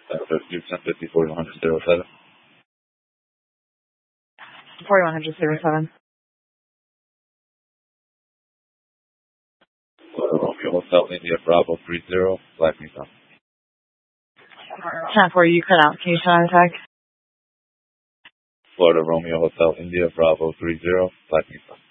Duke 1050, 4100, 4100 Romeo Hotel India Bravo 30, Black Mesa. 10-4, you cut out. Can you try to tag? Florida Romeo Hotel India Bravo 30, Black Mesa.